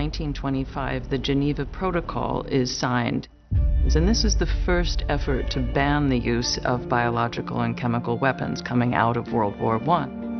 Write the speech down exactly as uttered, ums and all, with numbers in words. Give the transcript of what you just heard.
nineteen twenty-five, the Geneva Protocol is signed. And this is the first effort to ban the use of biological and chemical weapons coming out of World War One.